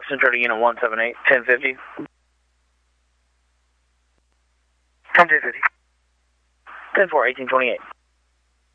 Fox Central to Unit 178, 1050. 1050. 10-4, 1828.